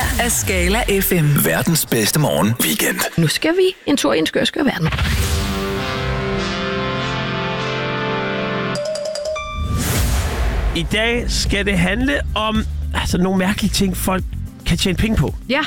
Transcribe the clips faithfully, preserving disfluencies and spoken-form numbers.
her er Skala F M. Verdens bedste morgen weekend. Nu skal vi en tur i en skør, skør verden. I dag skal det handle om altså, nogle mærkelige ting, folk kan tjene penge på. Ja.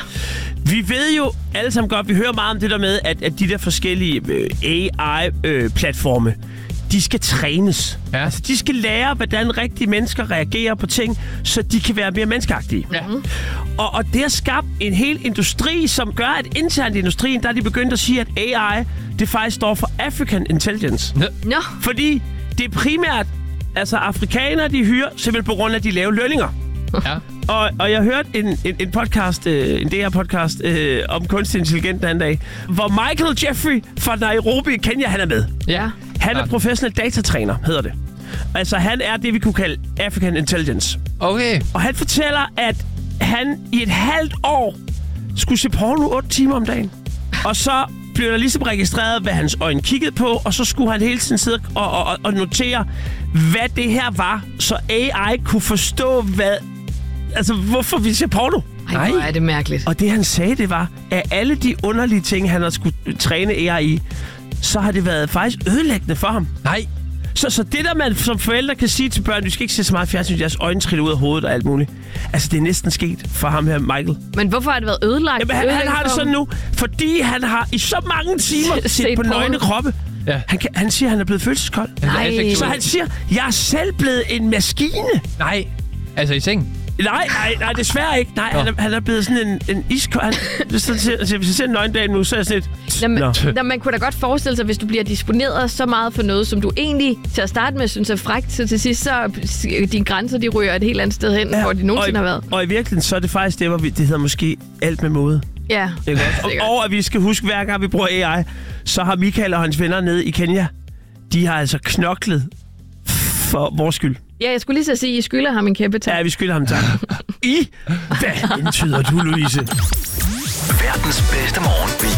Vi ved jo alle sammen godt, vi hører meget om det der med, at, at de der forskellige øh, A I-platforme, øh, de skal trænes. Ja. Altså, de skal lære, hvordan rigtige mennesker reagerer på ting, så de kan være mere menneskeagtige. Ja. Og, og det har skabt en hel industri, som gør, at internt i industrien, der er de begyndt at sige, at A I, det faktisk står for African Intelligence. Ja. Nå. Fordi det er primært, altså afrikanere, de hyrer, simpelthen på grund af de lave lønninger. Ja. Og, og jeg hørte en, en, en podcast, øh, en D R-podcast øh, om kunstig intelligens den anden dag, hvor Michael Jeffrey fra Nairobi, Kenya, han er med. Ja. Han er Ja. professionel datatræner, hedder det. Altså, han er det, vi kunne kalde African Intelligence. Okay. Og han fortæller, at han i et halvt år skulle se porno otte timer om dagen. Og så blev der ligesom registreret, hvad hans øjne kiggede på, og så skulle han hele tiden sidde og, og, og notere, hvad det her var, så A I kunne forstå, hvad... Altså, hvorfor vi ser porno. Ej, hvor er det mærkeligt. Og det, han sagde, det var, at alle de underlige ting, han har skulle træne A I i, så har det været faktisk ødelæggende for ham. Nej. Så, så det der, man som forældre kan sige til børn, du skal ikke se så meget fjernsyn, jeres øjne triller ud af hovedet og alt muligt. Altså, det er næsten sket for ham her, Michael. Men hvorfor har det været ødelagt? Jamen, han, han har det sådan nu, fordi han har i så mange timer Set set på porno. nøgne kroppe. Ja. Han, kan, han siger, at han er blevet følelseskold. Nej. Så han siger, jeg er selv blevet en maskine. Nej. Altså i seng? Nej, nej, nej, desværre ikke. Nej, han er, han er blevet sådan en, en iskold... Han, hvis, jeg, altså, hvis jeg ser en nøgendag nu, så er jeg sådan et... Jamen, Nå. når man kunne da godt forestille sig, hvis du bliver disponeret så meget for noget, som du egentlig til at starte med synes er frækt, så til sidst så dine grænser, de ryger et helt andet sted hen, ja, hvor de nogensinde og i, har været. Og i virkeligheden, så er det faktisk det, hvor vi, det hedder måske alt med måde. Ja, Ikke også? Og, og at vi skal huske, hver gang vi bruger A I, så har Michael og hans venner nede i Kenya, de har altså knoklet for vores skyld. Ja, jeg skulle lige så sige, at I skylder ham en kæmpe tak. Ja, vi skylder ham tak. I? Hvad indtyder du, Louise? Verdens bedste morgen weekend.